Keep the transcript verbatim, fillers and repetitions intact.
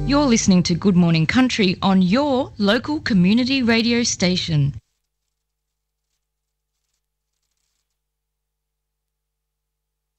You're listening to Good Morning Country on your local community radio station.